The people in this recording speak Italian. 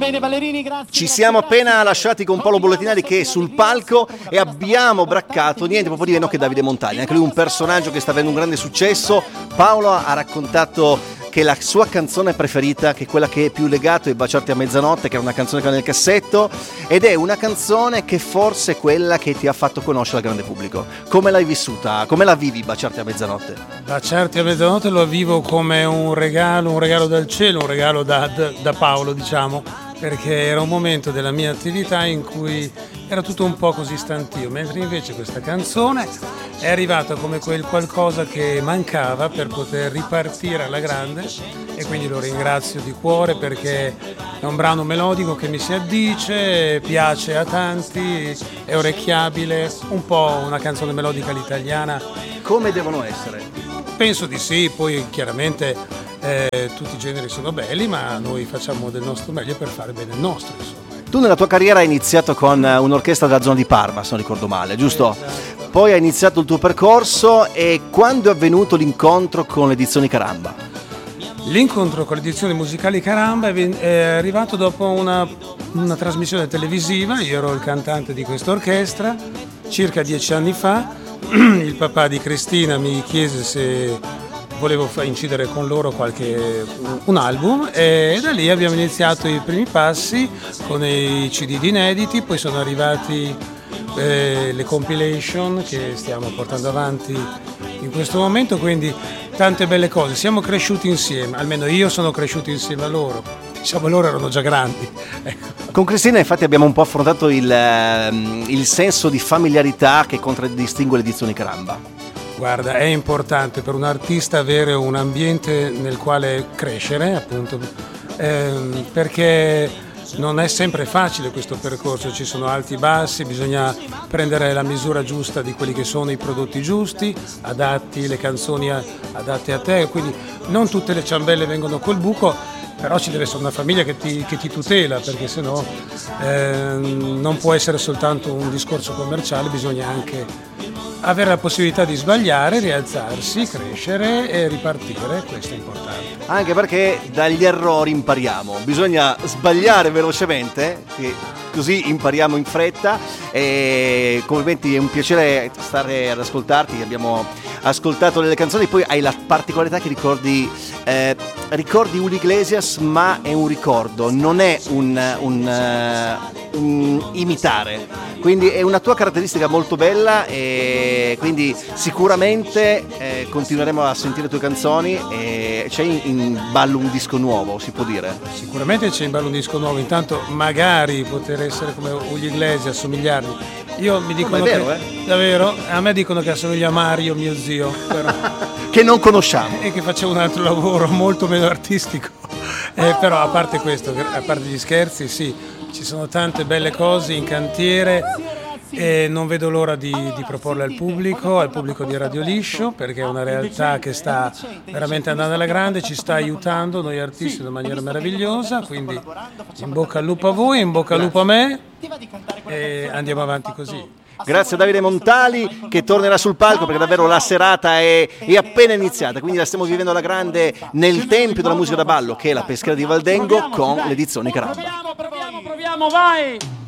bene ballerini, grazie. Ci siamo appena lasciati con Paolo Bollettinari che è sul palco e abbiamo braccato niente proprio di meno che Davide Montagni, anche lui un personaggio che sta avendo un grande successo. Paolo ha raccontato che la sua canzone preferita, che è quella che è più legato, è Baciarti a mezzanotte, che è una canzone che ha nel cassetto, ed è una canzone che forse è quella che ti ha fatto conoscere al grande pubblico. Come l'hai vissuta? Come la vivi Baciarti a mezzanotte? Baciarti a mezzanotte lo vivo come un regalo dal cielo, un regalo da Paolo, diciamo, perché era un momento della mia attività in cui era tutto un po' così stantio, mentre invece questa canzone è arrivata come quel qualcosa che mancava per poter ripartire alla grande, e quindi lo ringrazio di cuore perché è un brano melodico che mi si addice, piace a tanti, è orecchiabile, un po' una canzone melodica all'italiana. Come devono essere? Penso di sì, poi chiaramente tutti i generi sono belli, ma noi facciamo del nostro meglio per fare bene il nostro, insomma. Tu nella tua carriera hai iniziato con un'orchestra della zona di Parma, se non ricordo male, giusto? Esatto. Poi hai iniziato il tuo percorso, e quando è avvenuto l'incontro con le edizioni Caramba? L'incontro con le edizioni musicali Caramba è arrivato dopo una trasmissione televisiva. Io ero il cantante di questa orchestra, circa 10 anni fa. Il papà di Cristina mi chiese se volevo incidere con loro un album, e da lì abbiamo iniziato i primi passi con i CD inediti, poi sono arrivati le compilation che stiamo portando avanti in questo momento, quindi tante belle cose. Siamo cresciuti insieme, almeno io sono cresciuto insieme a loro, diciamo loro erano già grandi. Ecco. Con Cristina infatti abbiamo un po' affrontato il senso di familiarità che contraddistingue le edizioni Caramba. Guarda, è importante per un artista avere un ambiente nel quale crescere, appunto, perché non è sempre facile questo percorso, ci sono alti e bassi, bisogna prendere la misura giusta di quelli che sono i prodotti giusti, adatti, le canzoni adatte a te, quindi non tutte le ciambelle vengono col buco, però ci deve essere una famiglia che ti tutela, perché sennò non può essere soltanto un discorso commerciale, bisogna anche avere la possibilità di sbagliare, rialzarsi, crescere e ripartire, questo è importante. Anche perché dagli errori impariamo, bisogna sbagliare velocemente, che così impariamo in fretta. E complimenti, è un piacere stare ad ascoltarti, abbiamo ascoltato delle canzoni, poi hai la particolarità che ricordi Julio Iglesias, ma è un ricordo, non è un imitare, quindi è una tua caratteristica molto bella, e quindi sicuramente continueremo a sentire le tue canzoni. E c'è in ballo un disco nuovo, si può dire? Sicuramente c'è in ballo un disco nuovo, intanto magari poter essere come Julio Iglesias, assomigliargli. Io mi dicono davvero, a me dicono che assomiglia a Mario, mio zio, però che non conosciamo e che faceva un altro lavoro molto meno artistico, però a parte questo, a parte gli scherzi, sì, ci sono tante belle cose in cantiere e non vedo l'ora di proporle al pubblico di Radio Liscio, perché è una realtà che sta veramente andando alla grande, ci sta aiutando noi artisti in una maniera meravigliosa, quindi in bocca al lupo a voi, in bocca al lupo a me, e andiamo avanti così. Grazie a Davide Montali, che tornerà sul palco, perché davvero la serata è appena iniziata, quindi la stiamo vivendo alla grande nel tempio della musica da ballo, che è la Peschiera di Valdengo, con le edizioni Caramba. Proviamo, vai!